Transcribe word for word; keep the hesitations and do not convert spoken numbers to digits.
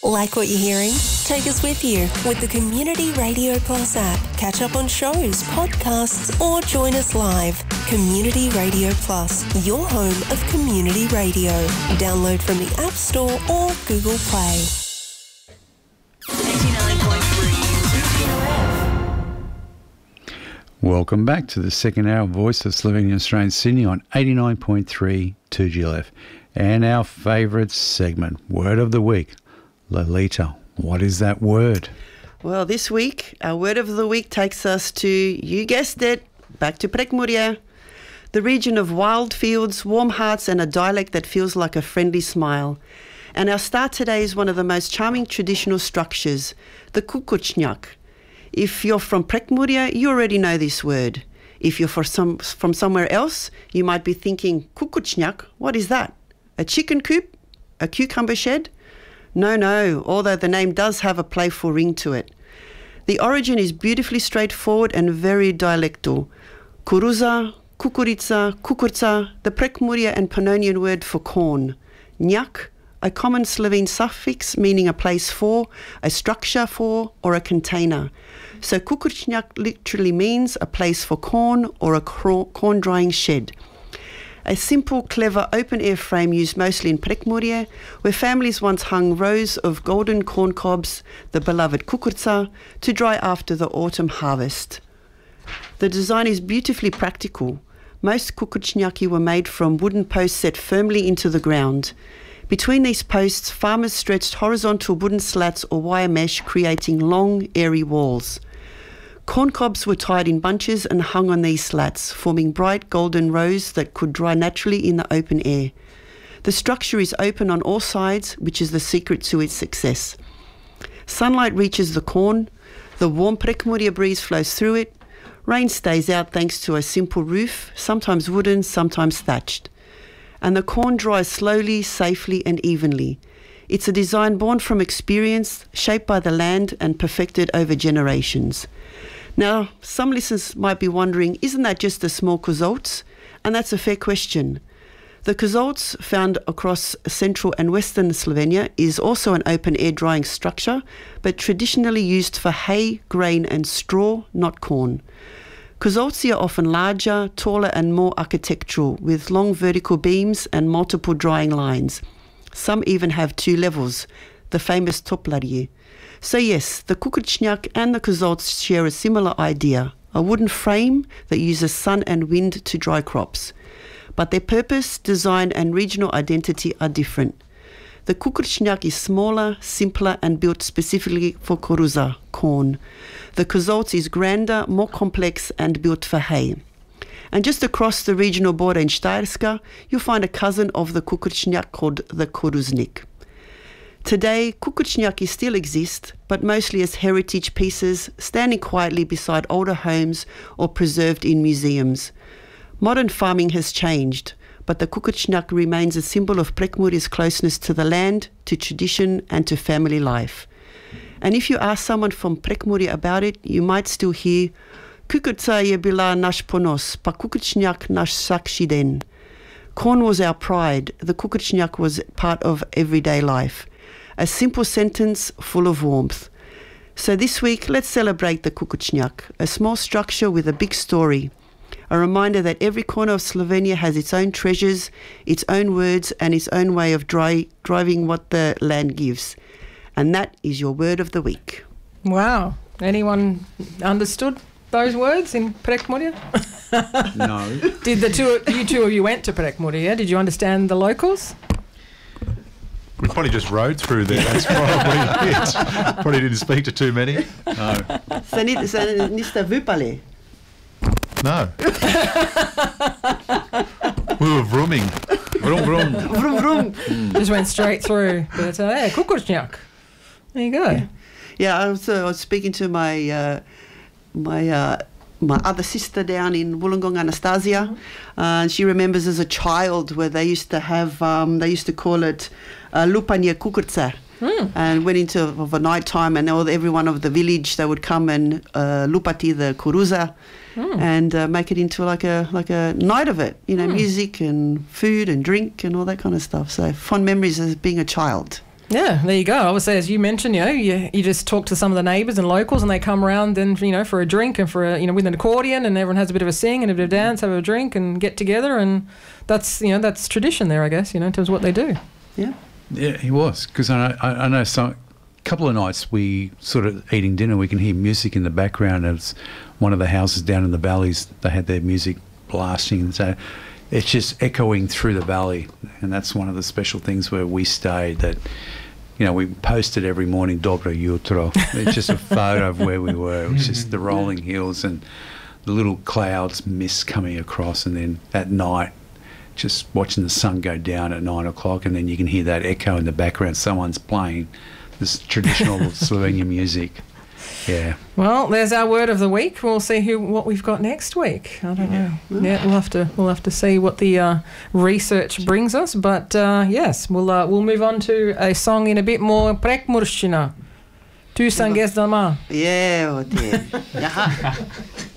Like what you're hearing? Take us with you with the Community Radio Plus app. Catch up on shows, podcasts, or join us live. Community Radio Plus, your home of community radio. Download from the App Store or Google Play. eighty-nine point three two G L F. Welcome back to the second hour of Voice of Slovenian Australian Sydney on eighty-nine point three two G L F. And our favourite segment, Word of the Week. Lolita, what is that word? Well, this week, our word of the week takes us to, you guessed it, back to Prekmurje, the region of wild fields, warm hearts, and a dialect that feels like a friendly smile. And our start today is one of the most charming traditional structures, the kukučnjak. If you're from Prekmurje, you already know this word. If you're for some, from somewhere else, you might be thinking, kukučnjak, what is that? A chicken coop? A cucumber shed? No, no, although the name does have a playful ring to it. The origin is beautifully straightforward and very dialectal. Kuruza, kukurica, kukurca, the Prekmurje and Pannonian word for corn. Njak, a common Slovene suffix meaning a place for, a structure for, or a container. So kukučnjak literally means a place for corn or a corn drying shed. A simple, clever, open-air frame used mostly in Prekmurje, where families once hung rows of golden corn cobs, the beloved kukurca, to dry after the autumn harvest. The design is beautifully practical. Most kukučnjaki were made from wooden posts set firmly into the ground. Between these posts, farmers stretched horizontal wooden slats or wire mesh, creating long, airy walls. Corn cobs were tied in bunches and hung on these slats, forming bright golden rows that could dry naturally in the open air. The structure is open on all sides, which is the secret to its success. Sunlight reaches the corn, the warm Prekmurje breeze flows through it, rain stays out thanks to a simple roof, sometimes wooden, sometimes thatched. And the corn dries slowly, safely and evenly. It's a design born from experience, shaped by the land and perfected over generations. Now, some listeners might be wondering, isn't that just a small kozolc? And that's a fair question. The kozolc, found across central and western Slovenia, is also an open-air drying structure, but traditionally used for hay, grain and straw, not corn. Kozolci are often larger, taller and more architectural, with long vertical beams and multiple drying lines. Some even have two levels, the famous toplarje. So yes, the kukučnjak and the kozolc share a similar idea, a wooden frame that uses sun and wind to dry crops. But their purpose, design and regional identity are different. The kukučnjak is smaller, simpler and built specifically for kuruza, corn. The kozolc is grander, more complex and built for hay. And just across the regional border in Štajerska, you'll find a cousin of the kukučnjak called the koruznik. Today, kukučnjaki still exist, but mostly as heritage pieces, standing quietly beside older homes or preserved in museums. Modern farming has changed, but the kukučnjak remains a symbol of Prekmurje's closeness to the land, to tradition and to family life. And if you ask someone from Prekmurje about it, you might still hear, Kukurca je bila naš ponos, pa kukučnjak naš vsakši den. Corn was our pride, the kukučnjak was part of everyday life. A simple sentence full of warmth. So this week, let's celebrate the kukučnjak, a small structure with a big story. A reminder that every corner of Slovenia has its own treasures, its own words, and its own way of dry, driving what the land gives. And that is your word of the week. Wow. Anyone understood those words in Prekmurje? No. Did the two, you two of you went to Prekmurje? Did you understand the locals? We probably just rode through there. That's probably it. Probably didn't speak to too many. No. So niste vypali? No. We were vrooming. Vroom, vroom. Vroom, vroom. Just went straight through. But uh, yeah, kukučnjak. There you go. Yeah, yeah I, was, uh, I was speaking to my uh, my uh, my other sister down in Wollongong, Anastasia, mm-hmm. uh, and she remembers as a child where they used to have, um, they used to call it uh, lupanje kukurca. Mm. And went into of a night time, and all everyone of the village, they would come and uh, lupati the kuruza mm. and uh, make it into like a like a night of it, you know, mm. music and food and drink and all that kind of stuff. So fond memories as being a child. Yeah, there you go. Obviously, as you mentioned, you know, you, you just talk to some of the neighbours and locals, and they come around then, you know, for a drink and for a, you know, with an accordion, and everyone has a bit of a sing and a bit of dance, have a drink and get together, and that's, you know, that's tradition there, I guess, you know, in terms of what they do. Yeah. Yeah, he was, because I know, I, I know some couple of nights we sort of eating dinner, we can hear music in the background. It's one of the houses down in the valleys, they had their music blasting, so it's just echoing through the valley, and that's one of the special things where we stayed, that, you know, we posted every morning Dobro Jutro. It's just a photo of where we were. It was just the rolling hills and the little clouds, mist coming across, and then at night just watching the sun go down at nine o'clock, and then you can hear that echo in the background. Someone's playing this traditional Slovenian music. Yeah. Well, there's our word of the week. We'll see who what we've got next week. I don't know. Yeah, we'll have to we'll have to see what the uh, research brings us. But uh, yes, we'll uh, we'll move on to a song in a bit more Prekmurshina. Tu sanges dama. Yeah, oh dear.